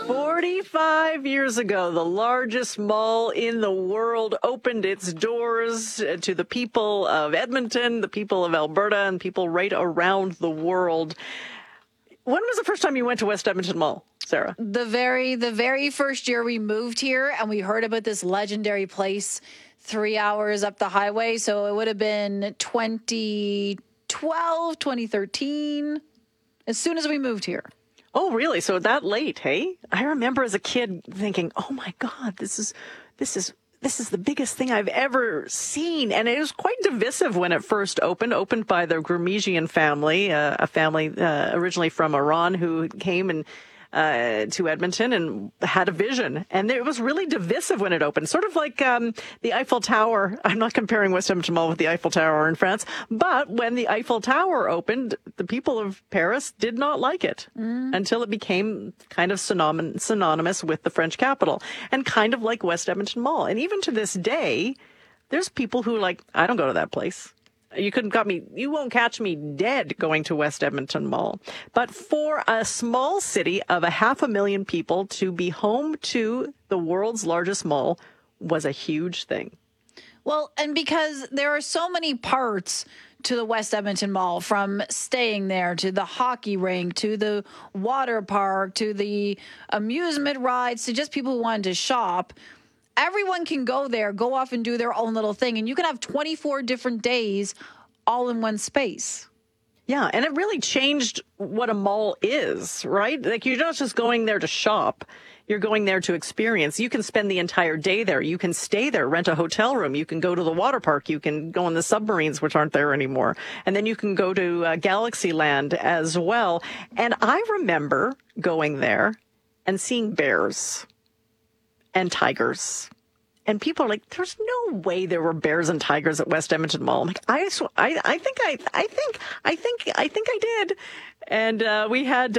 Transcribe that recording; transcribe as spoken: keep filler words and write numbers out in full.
forty-five years ago, the largest mall in the world opened its doors to the people of Edmonton, the people of Alberta, and people right around the world. When was the first time you went to West Edmonton Mall, Sarah? The very, the very first year we moved here, and we heard about this legendary place three hours up the highway. So it would have been twenty twelve, twenty thirteen, as soon as we moved here. Oh, really? So that late, hey? I remember as a kid thinking, "Oh my God, this is this is this is the biggest thing I've ever seen." And it was quite divisive when it first opened. Opened by the Gurmesian family, uh, a family uh, originally from Iran who came and uh, to Edmonton and had a vision. And it was really divisive when it opened, sort of like um, the Eiffel Tower. I'm not comparing West Edmonton Mall with the Eiffel Tower in France, but when the Eiffel Tower opened, the people of Paris did not like it mm. until it became kind of synonym- synonymous with the French capital and kind of like West Edmonton Mall. And even to this day, there's people who are like, I don't go to that place. You couldn't got me, you won't catch me dead going to West Edmonton Mall. But for a small city of a half a million people to be home to the world's largest mall was a huge thing. Well, and because there are so many parts to the West Edmonton Mall, from staying there to the hockey rink to the water park to the amusement rides to just people who wanted to shop. Everyone can go there, go off and do their own little thing. And you can have twenty-four different days all in one space. Yeah, and it really changed what a mall is, right? Like, you're not just going there to shop. You're going there to experience. You can spend the entire day there. You can stay there, rent a hotel room. You can go to the water park. You can go on the submarines, which aren't there anymore. And then you can go to uh, Galaxyland as well. And I remember going there and seeing bears and tigers. And people are like, there's no way there were bears and tigers at West Edmonton Mall. I'm like, I, I, I think I, I think, I think, I think I did. And uh, we had